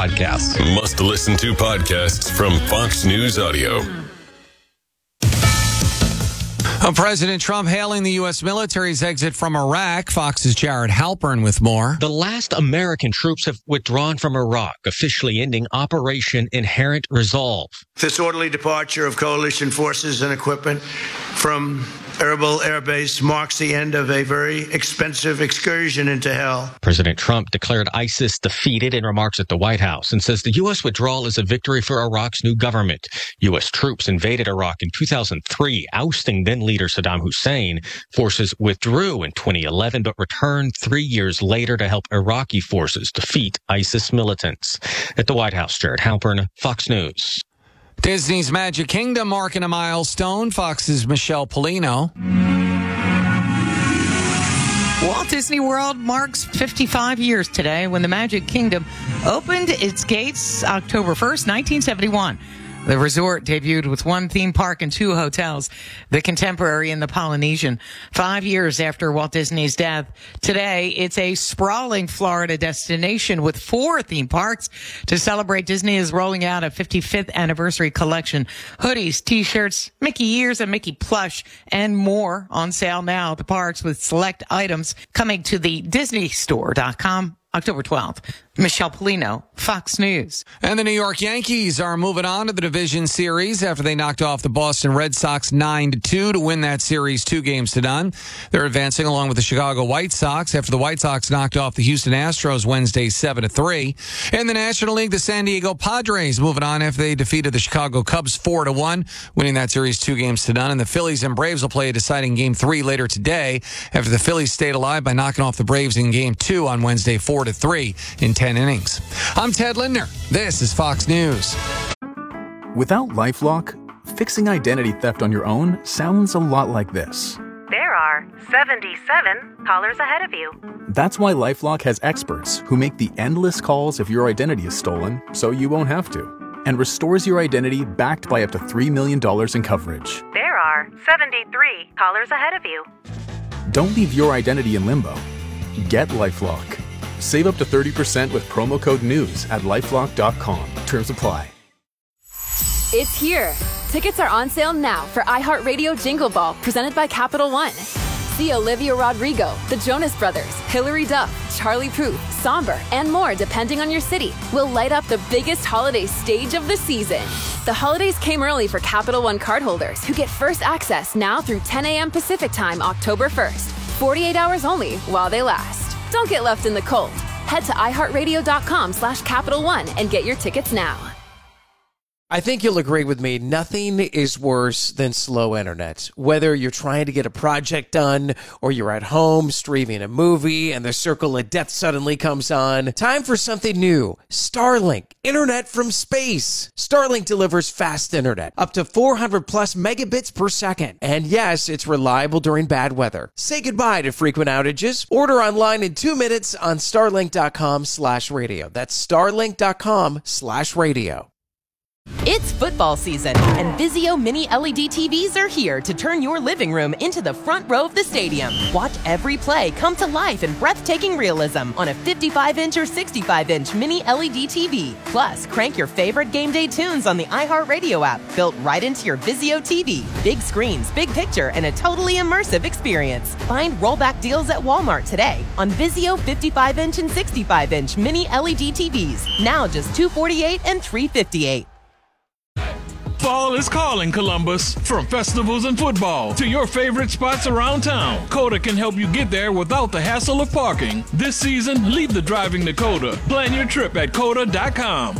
podcasts. Must listen to podcasts from Fox News Audio. President Trump hailing the U.S. military's exit from Iraq. Fox's Jared Halpern with more. The last American troops have withdrawn from Iraq, officially ending Operation Inherent Resolve. This orderly departure of coalition forces and equipment from Erbil Air Base marks the end of a very expensive excursion into hell. President Trump declared ISIS defeated in remarks at the White House and says the U.S. withdrawal is a victory for Iraq's new government. U.S. troops invaded Iraq in 2003, ousting then-leader Saddam Hussein. Forces withdrew in 2011, but returned 3 years later to help Iraqi forces defeat ISIS militants. At the White House, Jared Halpern, Fox News. Disney's Magic Kingdom marking a milestone. Fox's Michelle Polino. Walt Disney World marks 55 years today when the Magic Kingdom opened its gates October 1st, 1971. The resort debuted with one theme park and two hotels, the Contemporary and the Polynesian. 5 years after Walt Disney's death, today it's a sprawling Florida destination with 4 theme parks. To celebrate, Disney is rolling out a 55th anniversary collection. Hoodies, T-shirts, Mickey ears, and Mickey plush, and more on sale now at the parks with select items coming to the DisneyStore.com October 12th. Michelle Polino, Fox News. And the New York Yankees are moving on to the division series after they knocked off the Boston Red Sox 9-2 to win that series 2-0. They're advancing along with the Chicago White Sox after the White Sox knocked off the Houston Astros Wednesday 7-3. In the National League, the San Diego Padres moving on after they defeated the Chicago Cubs 4-1, winning that series 2-0. And the Phillies and Braves will play a deciding Game 3 later today after the Phillies stayed alive by knocking off the Braves in Game 2 on Wednesday 4-3 in 10 innings. I'm Ted Lindner. This is Fox News. Without LifeLock, fixing identity theft on your own sounds a lot like this. There are 77 callers ahead of you. That's why LifeLock has experts who make the endless calls if your identity is stolen, so you won't have to, and restores your identity backed by up to $3 million in coverage. There are 73 callers ahead of you. Don't leave your identity in limbo. Get LifeLock. Save up to 30% with promo code NEWS at LifeLock.com. Terms apply. It's here. Tickets are on sale now for iHeartRadio Jingle Ball, presented by Capital One. See Olivia Rodrigo, the Jonas Brothers, Hilary Duff, Charlie Puth, Somber, and more depending on your city. Will light up the biggest holiday stage of the season. The holidays came early for Capital One cardholders who get first access now through 10 a.m. Pacific Time, October 1st. 48 hours only while they last. Don't get left in the cold. Head to iHeartRadio.com/Capital One and get your tickets now. I think you'll agree with me. Nothing is worse than slow internet. Whether you're trying to get a project done or you're at home streaming a movie and the circle of death suddenly comes on. Time for something new. Starlink. Internet from space. Starlink delivers fast internet. Up to 400 plus megabits per second. And yes, it's reliable during bad weather. Say goodbye to frequent outages. Order online in 2 minutes on starlink.com/radio. That's starlink.com/radio. It's football season, and Vizio Mini LED TVs are here to turn your living room into the front row of the stadium. Watch every play come to life in breathtaking realism on a 55-inch or 65-inch Mini LED TV. Plus, crank your favorite game day tunes on the iHeartRadio app, built right into your Vizio TV. Big screens, big picture, and a totally immersive experience. Find rollback deals at Walmart today on Vizio 55-inch and 65-inch Mini LED TVs. Now just $248 and $358. Fall is calling, Columbus. From festivals and football to your favorite spots around town, Coda can help you get there without the hassle of parking. This season, leave the driving to Coda. Plan your trip at Coda.com.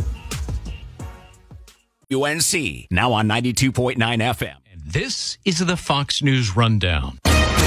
UNC, now on 92.9 FM. And this is the Fox News Rundown.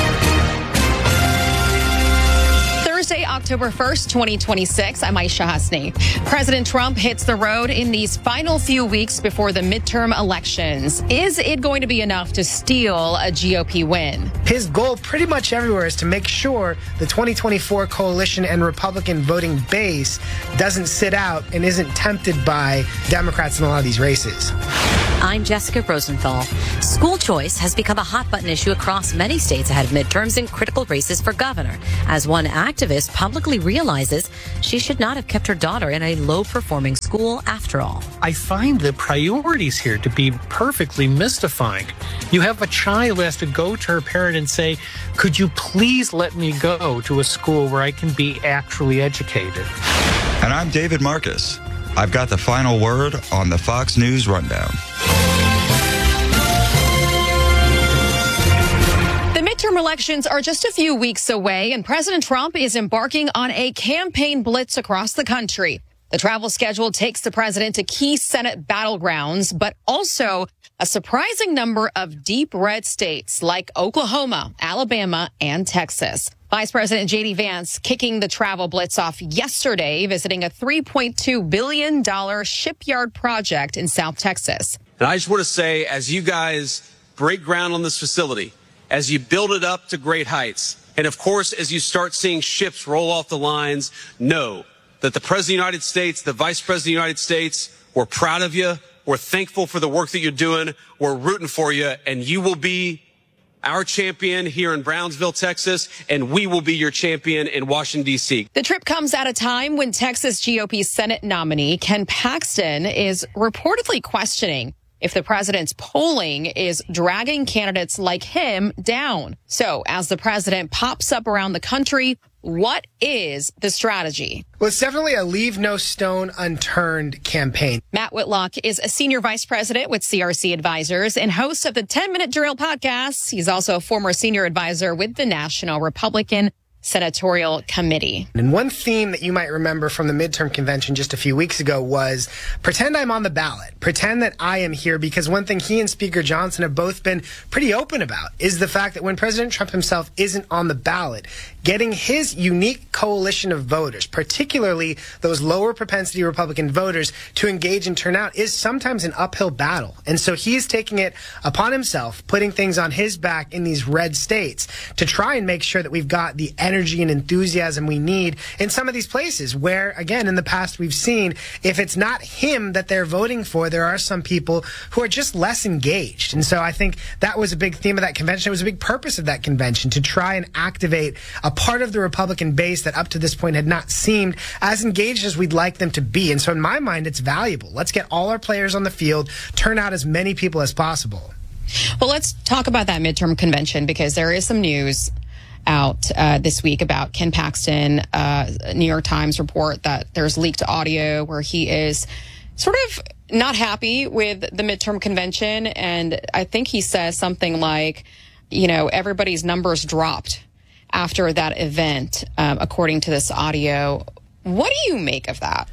Thursday, October 1st, 2026. I'm Aisha Hasni. President Trump hits the road in these final few weeks before the midterm elections. Is it going to be enough to steal a GOP win? His goal pretty much everywhere is to make sure the 2024 coalition and Republican voting base doesn't sit out and isn't tempted by Democrats in a lot of these races. I'm Jessica Rosenthal. School choice has become a hot-button issue across many states ahead of midterms and critical races for governor, as one activist publicly realizes she should not have kept her daughter in a low-performing school after all. I find the priorities here to be perfectly mystifying. You have a child who has to go to her parent and say, could you please let me go to a school where I can be actually educated? And I'm David Marcus. I've got the final word on the Fox News Rundown. The midterm elections are just a few weeks away, and President Trump is embarking on a campaign blitz across the country. The travel schedule takes the president to key Senate battlegrounds, but also a surprising number of deep red states like Oklahoma, Alabama, and Texas. Vice President J.D. Vance kicking the travel blitz off yesterday, visiting a $3.2 billion shipyard project in South Texas. And I just want to say, as you guys break ground on this facility, as you build it up to great heights, and of course, as you start seeing ships roll off the lines, know that the President of the United States, the Vice President of the United States, we're proud of you. We're thankful for the work that you're doing. We're rooting for you, and you will be our champion here in Brownsville, Texas, and we will be your champion in Washington, D.C. The trip comes at a time when Texas GOP Senate nominee Ken Paxton is reportedly questioning if the president's polling is dragging candidates like him down. So as the president pops up around the country, what is the strategy? Well, it's definitely a leave no stone unturned campaign. Matt Whitlock is a senior vice president with CRC Advisors and host of the 10-Minute Drill podcast. He's also a former senior advisor with the National Republican Senatorial Committee. And one theme that you might remember from the midterm convention just a few weeks ago was pretend I'm on the ballot, pretend that I am here, because one thing he and Speaker Johnson have both been pretty open about is the fact that when President Trump himself isn't on the ballot, getting his unique coalition of voters, particularly those lower propensity Republican voters, to engage and turn out is sometimes an uphill battle. And so he's taking it upon himself, putting things on his back in these red states to try and make sure that we've got the energy and enthusiasm we need in some of these places where, again, in the past we've seen if it's not him that they're voting for, there are some people who are just less engaged. And so I think that was a big theme of that convention. It was a big purpose of that convention, to try and activate a part of the Republican base that up to this point had not seemed as engaged as we'd like them to be. And so in my mind, it's valuable. Let's get all our players on the field, turn out as many people as possible. Well, let's talk about that midterm convention, because there is some news out this week about Ken Paxton. New York Times report that there's leaked audio where he is sort of not happy with the midterm convention. And I think he says something like, you know, everybody's numbers dropped after that event, according to this audio. What do you make of that?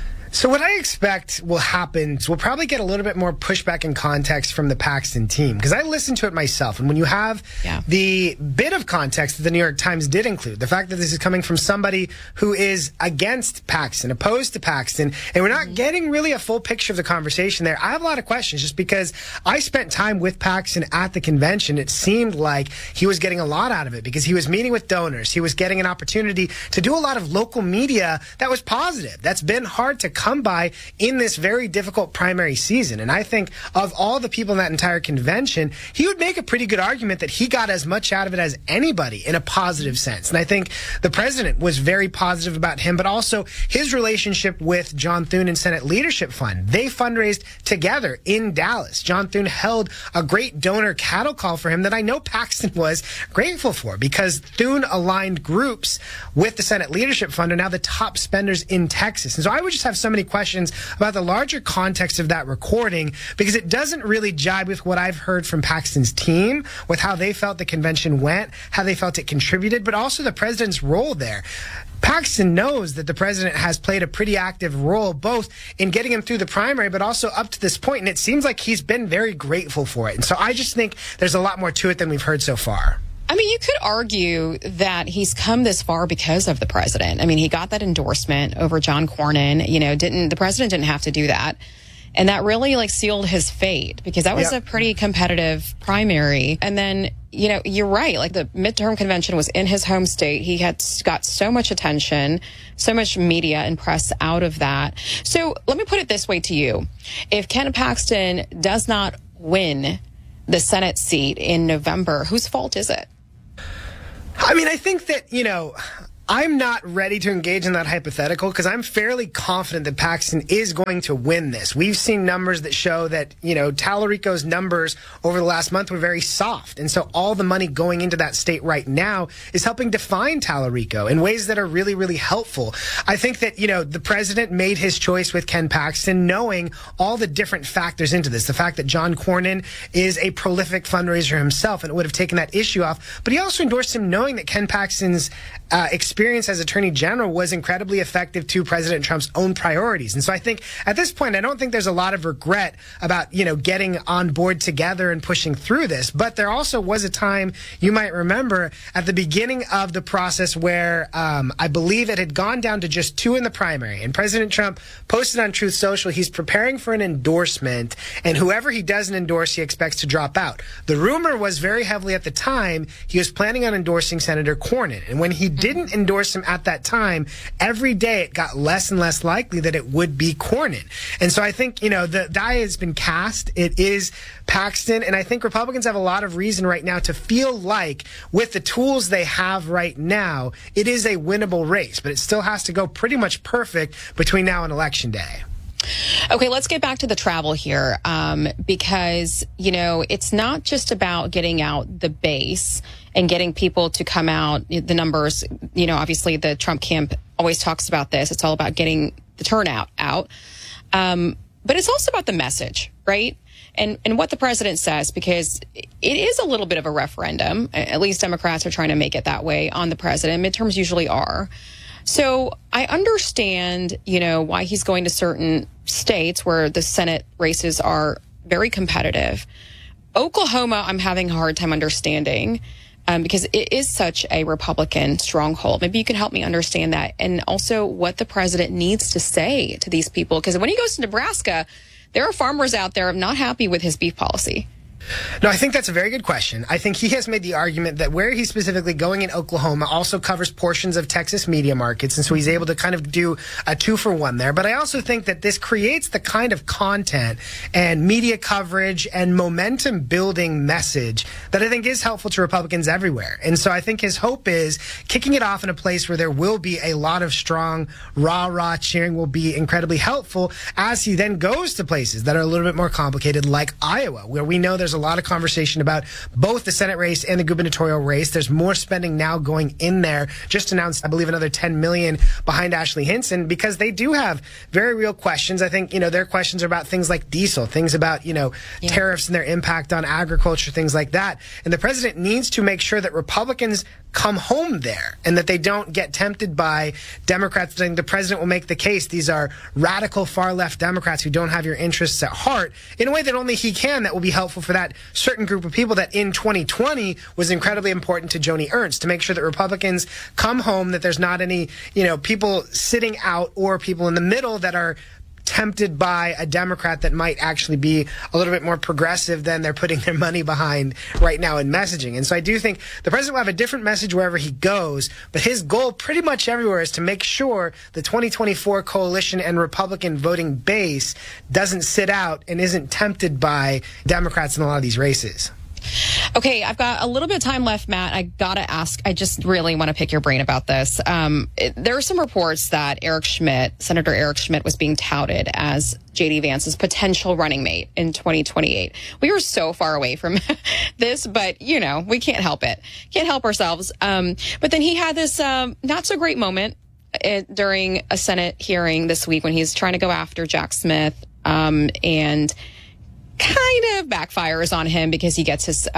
So what I expect will happen is we'll probably get a little bit more pushback and context from the Paxton team, because I listened to it myself. And when you have the bit of context that the New York Times did include, the fact that this is coming from somebody who is against Paxton, opposed to Paxton, and we're not getting really a full picture of the conversation there, I have a lot of questions, just because I spent time with Paxton at the convention. It seemed like he was getting a lot out of it because he was meeting with donors. He was getting an opportunity to do a lot of local media that was positive. That's been hard to come by in this very difficult primary season. And I think of all the people in that entire convention, he would make a pretty good argument that he got as much out of it as anybody in a positive sense. And I think the president was very positive about him, but also his relationship with John Thune and Senate Leadership Fund. They fundraised together in Dallas. John Thune held a great donor cattle call for him that I know Paxton was grateful for, because Thune aligned groups with the Senate Leadership Fund are now the top spenders in Texas. And so I would just have so many questions about the larger context of that recording, because it doesn't really jibe with what I've heard from Paxton's team, with how they felt the convention went, how they felt it contributed, but also the president's role there. Paxton knows that the president has played a pretty active role both in getting him through the primary, but also up to this point, and it seems like he's been very grateful for it. And so I just think there's a lot more to it than we've heard so far. I mean, you could argue that he's come this far because of the president. I mean, he got that endorsement over John Cornyn. You know, the president didn't have to do that. And that really sealed his fate, because that was a pretty competitive primary. And then, you're right. The midterm convention was in his home state. He had got so much attention, so much media and press out of that. So let me put it this way to you. If Ken Paxton does not win the Senate seat in November, whose fault is it? I mean, I think that, I'm not ready to engage in that hypothetical because I'm fairly confident that Paxton is going to win this. We've seen numbers that show that, Tallarico's numbers over the last month were very soft. And so all the money going into that state right now is helping define Tallarico in ways that are really, really helpful. I think that, the president made his choice with Ken Paxton knowing all the different factors into this. The fact that John Cornyn is a prolific fundraiser himself and it would have taken that issue off. But he also endorsed him knowing that Ken Paxton's experience as Attorney General was incredibly effective to President Trump's own priorities. And so I think at this point, I don't think there's a lot of regret about, getting on board together and pushing through this. But there also was a time, you might remember, at the beginning of the process where I believe it had gone down to just 2 in the primary. And President Trump posted on Truth Social, he's preparing for an endorsement, and whoever he doesn't endorse, he expects to drop out. The rumor was very heavily at the time, he was planning on endorsing Senator Cornyn. And when he didn't endorse him at that time, every day it got less and less likely that it would be Cornyn. And so I think, the die has been cast. It is Paxton. And I think Republicans have a lot of reason right now to feel like with the tools they have right now, it is a winnable race. But it still has to go pretty much perfect between now and Election Day. Okay, let's get back to the travel here, because, it's not just about getting out the base and getting people to come out. The numbers, obviously the Trump camp always talks about this. It's all about getting the turnout out. But it's also about the message, right? And what the president says, because it is a little bit of a referendum. At least Democrats are trying to make it that way on the president. Midterms usually are. So I understand, why he's going to certain states where the Senate races are very competitive. Oklahoma, I'm having a hard time understanding because it is such a Republican stronghold. Maybe you can help me understand that. And also what the president needs to say to these people. Because when he goes to Nebraska, there are farmers out there not happy with his beef policy. No, I think that's a very good question. I think he has made the argument that where he's specifically going in Oklahoma also covers portions of Texas media markets, and so he's able to kind of do a 2-for-1 there. But I also think that this creates the kind of content and media coverage and momentum building message that I think is helpful to Republicans everywhere. And so I think his hope is kicking it off in a place where there will be a lot of strong rah-rah cheering will be incredibly helpful as he then goes to places that are a little bit more complicated, like Iowa, where we know there's a lot of conversation about both the Senate race and the gubernatorial race. There's more spending now going in there. Just announced, I believe, another $10 million behind Ashley Hinson because they do have very real questions. I think, their questions are about things like diesel, things about, tariffs and their impact on agriculture, things like that. And the president needs to make sure that Republicans come home there and that they don't get tempted by Democrats. I think the president will make the case these are radical far left Democrats who don't have your interests at heart in a way that only he can, that will be helpful for that certain group of people that in 2020 was incredibly important to Joni Ernst, to make sure that Republicans come home, that there's not any, people sitting out or people in the middle that are tempted by a Democrat that might actually be a little bit more progressive than they're putting their money behind right now in messaging. And so I do think the president will have a different message wherever he goes, but his goal pretty much everywhere is to make sure the 2024 coalition and Republican voting base doesn't sit out and isn't tempted by Democrats in a lot of these races. Okay, I've got a little bit of time left, Matt. I gotta ask, I just really want to pick your brain about this. There are some reports that Senator Eric Schmidt was being touted as J.D. Vance's potential running mate in 2028. We are so far away from this, but, we can't help it. Can't help ourselves. But then he had this not so great moment during a Senate hearing this week when he's trying to go after Jack Smith and kind of backfires on him because he gets his,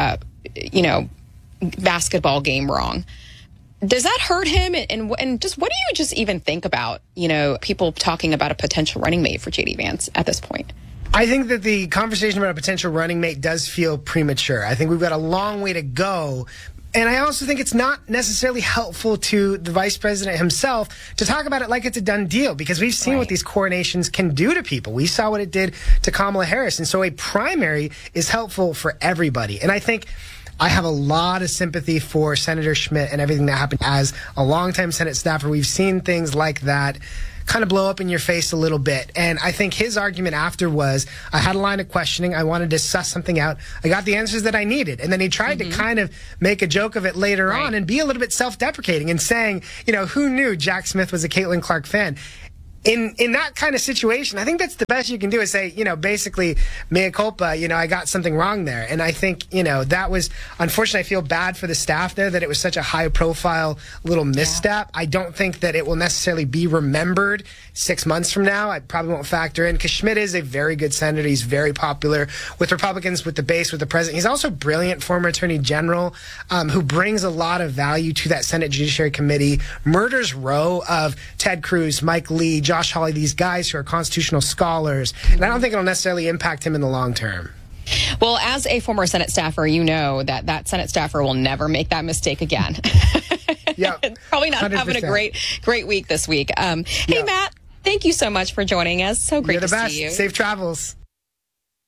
basketball game wrong. Does that hurt him? And just what do you just even think about, people talking about a potential running mate for J.D. Vance at this point? I think that the conversation about a potential running mate does feel premature. I think we've got a long way to go And I also think it's not necessarily helpful to the vice president himself to talk about it like it's a done deal, because we've seen what these coronations can do to people. We saw what it did to Kamala Harris. And so a primary is helpful for everybody. And I think I have a lot of sympathy for Senator Schmidt and everything that happened. As a longtime Senate staffer, we've seen things like that kind of blow up in your face a little bit. And I think his argument after was, I had a line of questioning. I wanted to suss something out. I got the answers that I needed. And then he tried to kind of make a joke of it later on and be a little bit self-deprecating and saying, who knew Jack Smith was a Caitlin Clark fan? In that kind of situation, I think that's the best you can do is say, basically, mea culpa, I got something wrong there. And I think, that was, unfortunately, I feel bad for the staff there that it was such a high profile little misstep. I don't think that it will necessarily be remembered 6 months from now. I probably won't factor in, because Schmidt is a very good senator. He's very popular with Republicans, with the base, with the president. He's also a brilliant former attorney general who brings a lot of value to that Senate Judiciary Committee. Murders row of Ted Cruz, Mike Lee, Josh Hawley, these guys who are constitutional scholars. And I don't think it'll necessarily impact him in the long term. Well, as a former Senate staffer, you know that Senate staffer will never make that mistake again. Probably not 100%. Having a great week this week. Hey, Matt, thank you so much for joining us. So great You're the to best. see you. Safe travels.